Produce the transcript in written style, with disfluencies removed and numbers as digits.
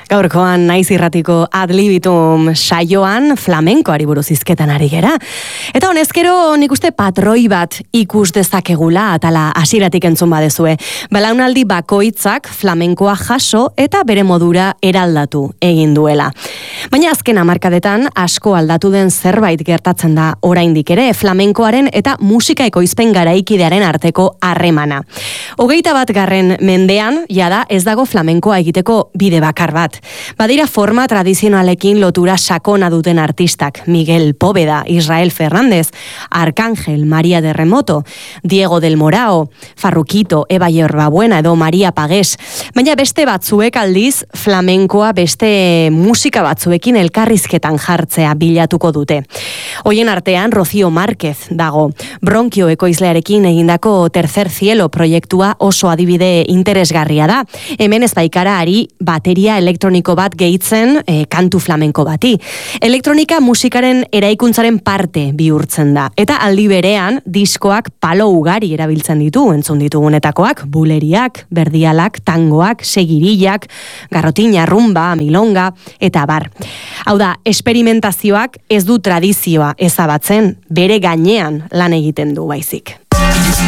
Gaurkoan naiz irratiko adlibitum saioan flamenkoari buruz hizketan ari gera. Eta honezkero nik uste patroi bat ikus dezakegula atala hasieratik entzun badezue. Belaunaldi bakoitzak flamenkoa jaso eta bere modura eraldatu egin duela. Baina azken hamarkadetan asko aldatu den zerbait gertatzen da oraindik ere flamenkoaren eta musika ekoizpen garaikidearen arteko harremana. 21. mendean jada ez dago flamenkoa egiteko bide bakar bat. Badira forma tradizionalekin lotura sakona duten artistak, Miguel Poveda, Israel Fernández, Arcángel, María de Remoto, Diego del Morao, Farruquito, Eva Yerbabuena edo María Pagés. Baina beste batzuek aldiz flamenkoa beste musika batzuekin elkarrizketan jartzea bilatuko dute. Hoien artean Rocío Márquez dago. Bronkio ekoizlearekin egindako Tercer Cielo proiektua oso adibide interesgarria da. Hemen ez baikara ari bateria elektroniko bat gehitzen kantu flamenko bati. Elektronika musikaren eraikuntzaren parte bihurtzen da. Eta aldi berean diskoak palo ugari erabiltzen ditu, entzun ditugunetakoak, buleriak, berdialak, tangoak, segirillak, garrotina, rumba, milonga, eta bar. Hau da, esperimentazioak ez du tradizioa ezabatzen, bere gainean lan egiten du baizik.